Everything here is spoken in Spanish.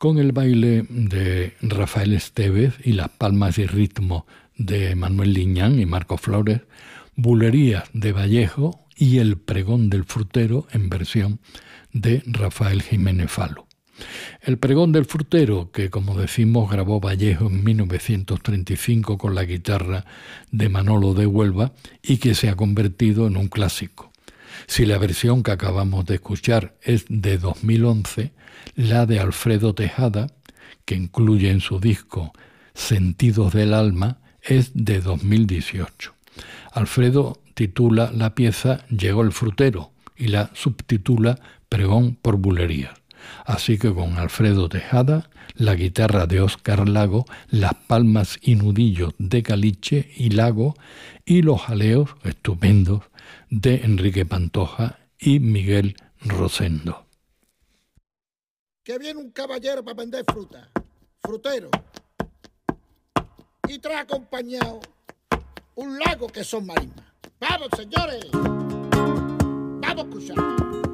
con el baile de Rafael Estévez y las palmas y ritmo de Manuel Liñán y Marcos Flores, bulerías de Vallejo y el pregón del frutero en versión de Rafael Jiménez Falo. El pregón del frutero, que como decimos grabó Vallejo en 1935 con la guitarra de Manolo de Huelva y que se ha convertido en un clásico. Si la versión que acabamos de escuchar es de 2011, la de Alfredo Tejada, que incluye en su disco Sentidos del Alma, es de 2018. Alfredo titula la pieza Llegó el frutero y la subtitula Pregón por bulerías. Así que con Alfredo Tejada, la guitarra de Óscar Lago, las palmas y nudillos de Caliche y Lago y los jaleos estupendos de Enrique Pantoja y Miguel Rosendo. Que viene un caballero para vender fruta, frutero, y trae acompañado un lago que son marismas. ¡Vamos, señores! ¡Vamos a escuchar!